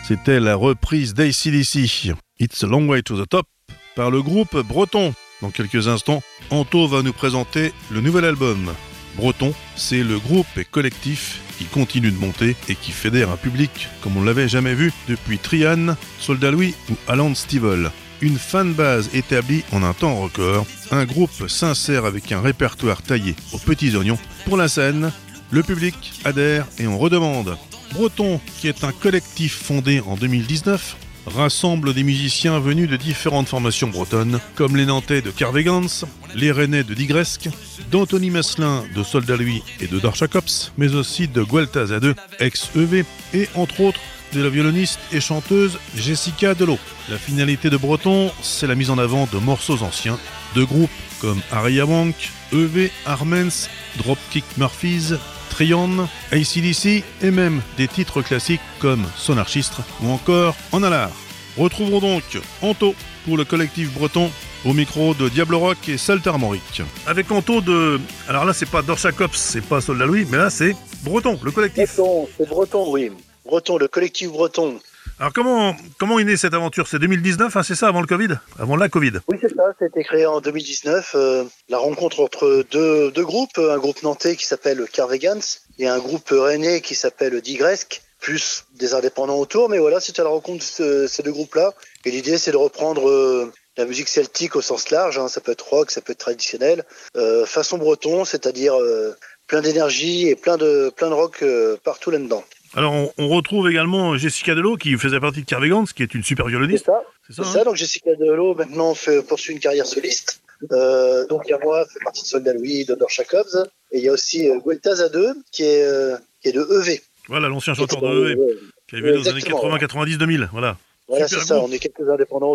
C'était la reprise d'AC/DC, It's a Long Way to the Top, par le groupe Breton. Dans quelques instants, Anto va nous présenter le nouvel album. Breton, c'est le groupe et collectif qui continue de monter et qui fédère un public comme on l'avait jamais vu depuis Trian, Soldat Louis ou Alan Stivell. Une fanbase établie en un temps record, un groupe sincère avec un répertoire taillé aux petits oignons. Pour la scène, le public adhère et on redemande. Breton, qui est un collectif fondé en 2019, rassemble des musiciens venus de différentes formations bretonnes, comme les Nantais de Carvegans, les Rennais de Digresque, d'Anthony Meslin de Soldat Louis et de Dorchakops, mais aussi de Gueltas A2, ex-EV, et entre autres de la violoniste et chanteuse Jessica Delot. La finalité de Breton, c'est la mise en avant de morceaux anciens, de groupes comme Aria Wank, EV, Armens, Dropkick Murphys, Trion, ACDC et même des titres classiques comme Sonarchistre ou encore En Alard. Retrouvons donc Anto pour le collectif breton au micro de Diable Rock et Saltarmoric. Avec Anto de... Alors là c'est pas Dorchakops, c'est pas Soldat Louis, mais là c'est Breton, le collectif. Breton, c'est Breton, oui. Breton, le collectif breton. Alors comment est née cette aventure? C'est 2019, hein, c'est ça, avant le Covid? Avant la Covid? Oui, c'est ça, ça a été créé en 2019. La rencontre entre deux groupes, un groupe nantais qui s'appelle Carvegans et un groupe rennais qui s'appelle Digresque, plus des indépendants autour. Mais voilà, c'était la rencontre de ces deux groupes-là. Et l'idée, c'est de reprendre la musique celtique au sens large. Hein, ça peut être rock, ça peut être traditionnel. Façon breton, c'est-à-dire plein d'énergie et plein de rock partout là-dedans. Alors, on retrouve également Jessica Delot, qui faisait partie de Carvegans, qui est une super violoniste. C'est ça, donc Jessica Delot, maintenant, poursuit une carrière soliste. Donc, il y a moi, fait partie de Soldat Louis, de Dorchakops. Et il y a aussi Gueltas A2, qui est de EV. Voilà, l'ancien chanteur de EV, qui a vécu dans les années 80, 90, 2000. Voilà, c'est ça, on est quelques indépendants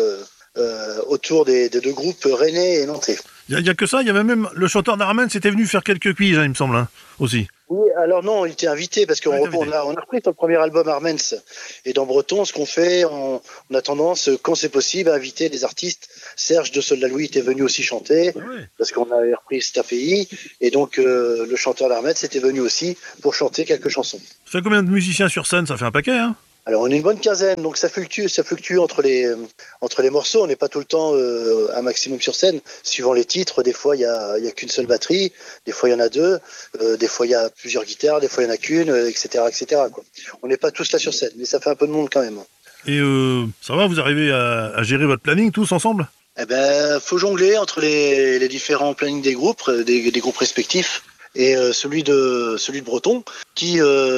autour des deux groupes rennais et nantais. Il n'y a que ça, il y avait même le chanteur d'Armen, c'était venu faire quelques quiz, hein, il me semble, hein, aussi. Oui, alors non, il était invité parce qu'on a repris sur le premier album Armens. Et dans Breton, ce qu'on fait, on a tendance, quand c'est possible, à inviter des artistes. Serge de Soldat Louis était venu aussi chanter, parce qu'on avait repris cet API. Et donc, le chanteur d'Armens était venu aussi pour chanter quelques chansons. Ça fait combien de musiciens sur scène? Ça fait un paquet, hein? Alors, on est une bonne quinzaine, donc ça fluctue entre les morceaux. On n'est pas tout le temps un maximum sur scène. Suivant les titres, des fois, il y a qu'une seule batterie, des fois, il y en a deux, des fois, il y a plusieurs guitares, des fois, il n'y en a qu'une, etc., etc., quoi. On n'est pas tous là sur scène, mais ça fait un peu de monde quand même. Et ça va, vous arrivez à gérer votre planning tous ensemble? Eh ben, faut jongler entre les différents plannings des groupes respectifs. Et celui de Breton qui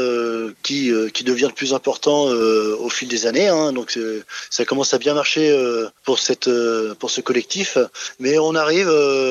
devient de plus important au fil des années, hein. Donc ça commence à bien marcher pour ce collectif, mais on arrive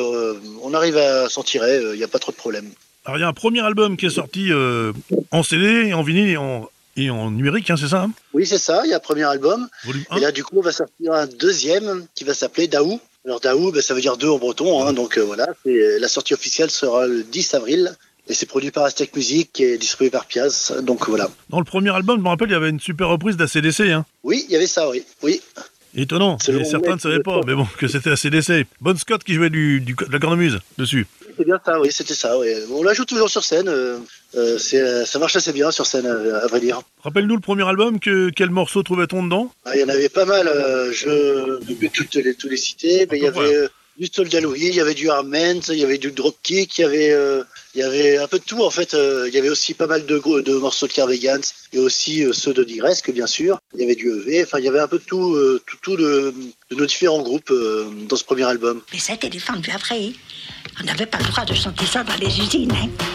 à s'en tirer, il n'y a pas trop de problème. Alors il y a un premier album qui est sorti en CD, en vinyle et en numérique, hein, c'est ça, hein? Oui, c'est ça, il y a un premier album. Volume 1. Et là du coup on va sortir un deuxième qui va s'appeler Daou. Alors Daou, ça veut dire deux en breton, hein, donc voilà. La sortie officielle sera le 10 avril et c'est produit par Aztec Music et distribué par Piaz, donc voilà. Dans le premier album, je me rappelle, il y avait une super reprise d'ACDC, hein. Oui, il y avait ça, oui. Étonnant, et certains ne savaient pas, mais bon, que c'était ACDC. Bon Scott qui jouait de la cornemuse dessus. C'est bien ça, oui, c'était ça, oui. On la joue toujours sur scène, ça marche assez bien sur scène, à vrai dire. Rappelle-nous le premier album, quel morceau trouvait-on dedans? Il y en avait pas mal, je peux tous les citer, mais il y avait du Soldat Louis, il y avait du Armens, il y avait du Dropkick, il y avait un peu de tout en fait. Il y avait aussi pas mal de morceaux de Carvegans et aussi ceux de Digresque bien sûr. Il y avait du EV, enfin il y avait un peu de tout de nos différents groupes dans ce premier album. Mais ça a été défendu après. On n'avait pas le droit de chanter ça dans les usines, hein.